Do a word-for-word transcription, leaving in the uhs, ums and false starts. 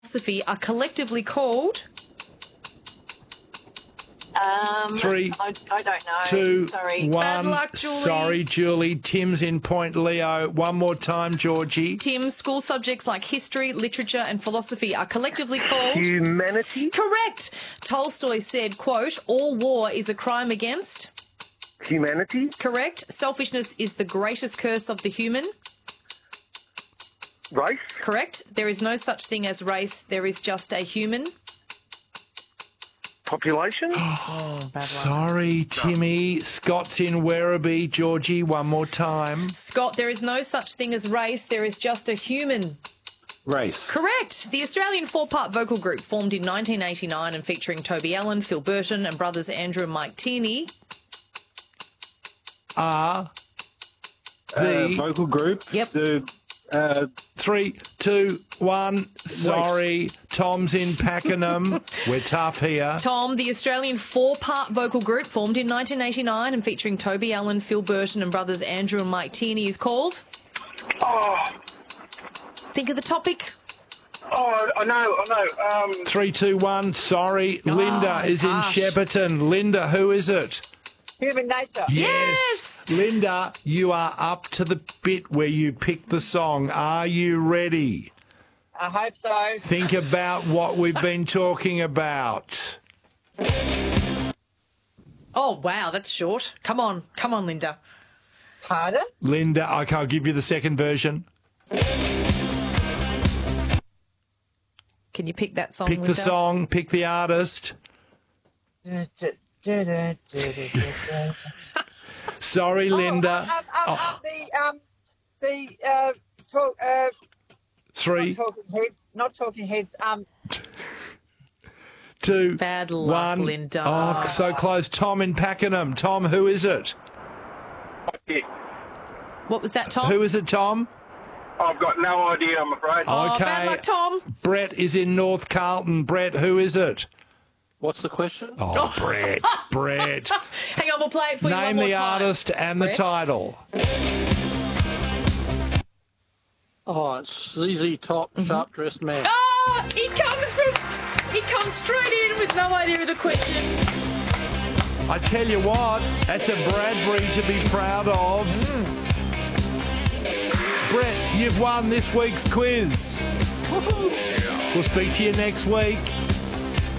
philosophy are collectively called? Um, Three, I, I don't know. Two, Sorry. one. Bad luck, Julie. Sorry, Julie. Tim's in point, Leo. One more time, Georgie. Tim, school subjects like history, literature and philosophy are collectively called? Humanity. Correct. Tolstoy said, quote, all war is a crime against? Humanity. Correct. Selfishness is the greatest curse of the human? Race. Correct. There is no such thing as race. There is just a human? Population. Sorry, Timmy. Scott's in Werribee. Georgie, one more time. Scott, there is no such thing as race. There is just a human. Race. Correct. The Australian four-part vocal group formed in nineteen eighty-nine and featuring Toby Allen, Phil Burton and brothers Andrew and Mike Tierney. Are Uh, the vocal group. Yep. The uh, three, two, one. Sorry, Tom's in Pakenham. We're tough here. Tom, the Australian four-part vocal group formed in nineteen eighty-nine and featuring Toby Allen, Phil Burton and brothers Andrew and Mike Tierney is called? Oh, Think of the topic. oh, I know, I know. Um, Three, two, one. Sorry, Oh, Linda it's is in harsh. Shepparton. Linda, who is it? Human nature. Yes! Linda, you are up to the bit where you pick the song. Are you ready? I hope so. Think about what we've been talking about. Oh, wow, that's short. Come on. Come on, Linda. Pardon? Linda, okay, I'll give you the second version. Can you pick that song, Pick Linda? the song, pick the artist. Sorry, Linda. Um, um, um, the um, the uh, talk, uh, Three, not talking heads, not talking heads. Um, two, Bad luck, one. Linda. Oh, so close. Tom in Pakenham. Tom, who is it? What was that, Tom? Who is it, Tom? I've got no idea, I'm afraid. Oh, Okay. bad luck, Tom. Brett is in North Carlton. Brett, who is it? what's the question? Oh, Brett, Brett. Hang on, we'll play it for you one Name more the time. artist and Brett? the title. Oh, it's Z Z Top, Sharp Dressed Man. Oh, he comes from... He comes straight in with no idea of the question. I tell you what, that's a Bradbury to be proud of. Brett, you've won this week's quiz. We'll speak to you next week.